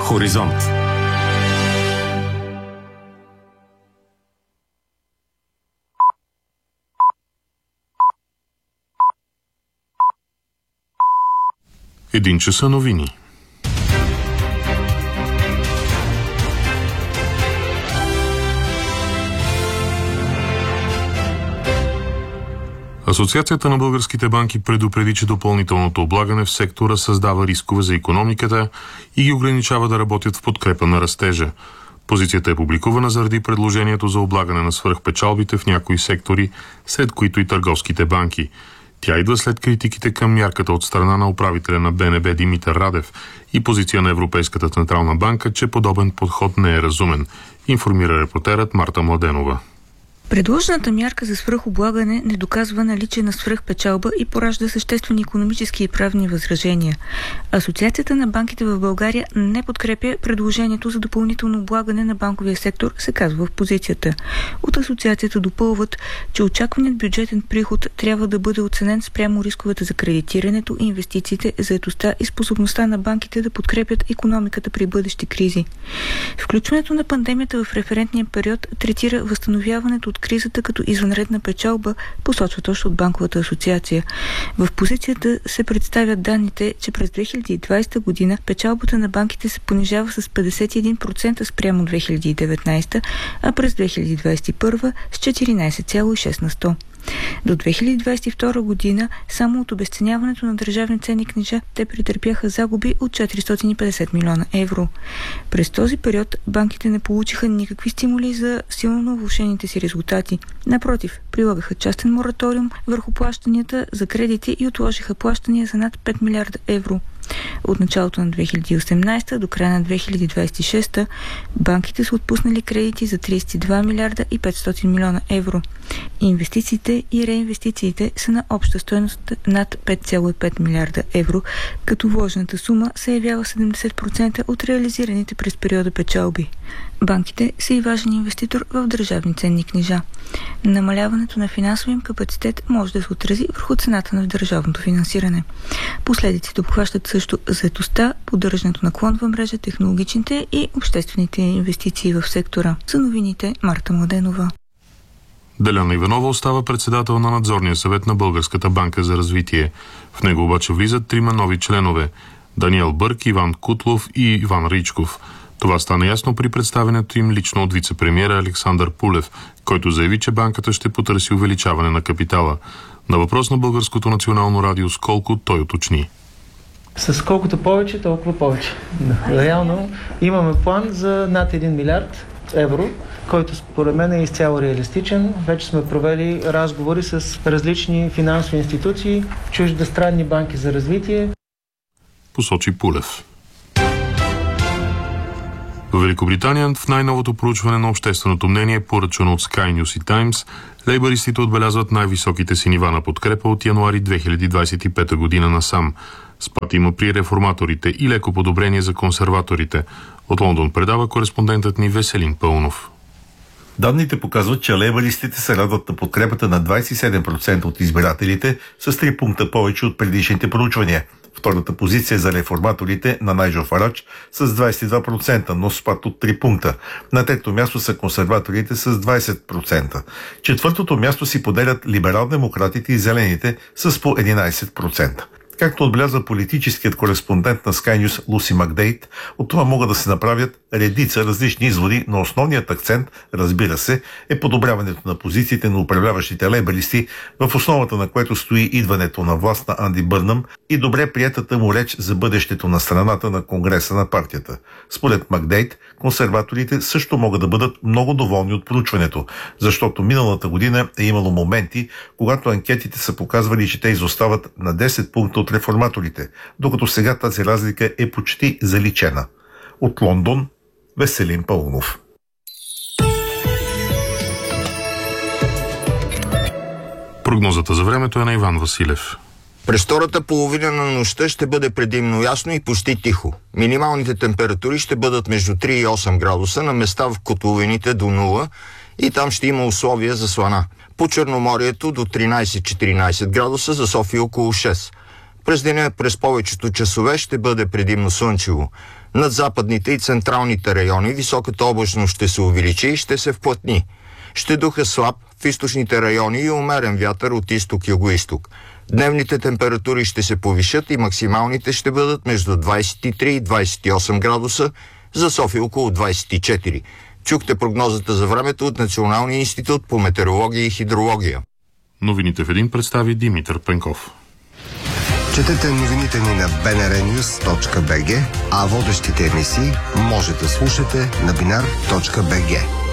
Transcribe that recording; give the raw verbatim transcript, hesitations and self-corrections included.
Хоризонт. Един часа новини. Асоциацията на българските банки предупреди, че допълнителното облагане в сектора създава рискове за икономиката и ги ограничава да работят в подкрепа на растежа. Позицията е публикувана заради предложението за облагане на свръхпечалбите в някои сектори, сред които и търговските банки. Тя идва след критиките към мярката от страна на управителя на Б Н Б Димитър Радев и позиция на Европейската централна банка, че подобен подход не е разумен, информира репортерът Марта Младенова. Предложената мярка за свръхоблагане не доказва наличие на свръхпечалба и поражда съществени икономически и правни възражения. Асоциацията на банките в България не подкрепя предложението за допълнително облагане на банковия сектор, се казва в позицията. От асоциацията допълват, че очакваният бюджетен приход трябва да бъде оценен спрямо рисковете за кредитирането, инвестициите, заетостта и способността на банките да подкрепят икономиката при бъдещи кризи. Включването на пандемията в референтния период третира възстановяването от кризата като извънредна печалба, посочва точно от Банковата асоциация. В позицията се представят данните, че през две хиляди и двадесета година печалбата на банките се понижава с петдесет и един процента спрямо две хиляди и деветнадесета, а през две хиляди двадесет и първа с четиринадесет цяло и шест на сто. До две хиляди двадесет и втора година само от обезценяването на държавни ценни книжа те претърпяха загуби от четиристотин и петдесет милиона евро. През този период банките не получиха никакви стимули за силно влошените си резултати. Напротив, прилагаха частен мораториум върху плащанията за кредити и отложиха плащания за над пет милиарда евро. От началото на две хиляди и осемнадесета до края на две хиляди двадесет и шеста банките са отпуснали кредити за тридесет и два милиарда и петстотин милиона евро. Инвестициите и реинвестициите са на обща стойност над пет цяло и пет милиарда евро, като вложената сума се явява седемдесет процента от реализираните през периода печалби. Банките са и важен инвеститор в държавни ценни книжа. Намаляването на финансовия им капацитет може да се отрази върху цената на държавното финансиране. Последиците обхващат също заетостта, поддържането на клонова мрежа, технологичните и обществените инвестиции в сектора. За новините Марта Младенова. Деляна Иванова остава председател на надзорния съвет на Българската банка за развитие. В него обаче влизат трима нови членове – Даниел Бърк, Иван Кутлов и Иван Ричков. Това стана ясно при представянето им лично от вице-премиера Александър Пулев, който заяви, че банката ще потърси увеличаване на капитала. На въпрос на Българското национално радио Сколко той уточни. С колкото повече, толкова повече. Реално имаме план за над един милиард евро, който според мен е изцяло реалистичен. Вече сме провели разговори с различни финансови институции, чуждестранни банки за развитие. Посочи Пулев. В Великобритания в най-новото проучване на общественото мнение, поръчано от Sky News и Times, лейбаристите отбелязват най-високите си нива на подкрепа от януари две хиляди двадесет и пета година насам. Спад има при реформаторите и леко подобрение за консерваторите. От Лондон предава кореспондентът ни Веселин Пълнов. Данните показват, че лейбаристите се радват на подкрепата на двадесет и седем процента от избирателите, с три пункта повече от предишните проучвания. Втората позиция е за реформаторите на Найджел Фарадж с двадесет и два процента, но спад от три пункта. На трето място са консерваторите с двадесет процента. Четвъртото място си поделят либерал-демократите и зелените с по единадесет процента. Както отбеляза политическият кореспондент на Sky News Луси Макдейт, от това могат да се направят редица различни изводи, но основният акцент, разбира се, е подобряването на позициите на управляващите лейбаристи, в основата на което стои идването на власт на Анди Бърнъм и добре приетата му реч за бъдещето на страната на Конгреса на партията. Според Макдейт, консерваторите също могат да бъдат много доволни от проучването, защото миналата година е имало моменти, когато анкетите са показвали, че те изостават на десет пункта от реформаторите, докато сега тази разлика е почти заличена. От Лондон, Веселин Пълнов. Прогнозата за времето е на Иван Василев. През втората половина на нощта ще бъде предимно ясно и почти тихо. Минималните температури ще бъдат между три и осем градуса, на места в котловините до нула и там ще има условия за слана. По Черноморието до тринадесет-четиринадесет градуса, за София около шест. През деня през повечето часове ще бъде предимно слънчево. Над западните и централните райони високата облачност ще се увеличи и ще се вплътни. Ще духа слаб в източните райони и умерен вятър от изток-югоизток. Дневните температури ще се повишат и максималните ще бъдат между двадесет и три и двадесет и осем градуса, за София около двадесет и четири. Чухте прогнозата за времето от Националния институт по метеорология и хидрология. Новините в един представи Димитър Пенков. Четете новините ни на би ен ар нюс точка би джи, а водещите емисии може да слушате на бинар точка би джи.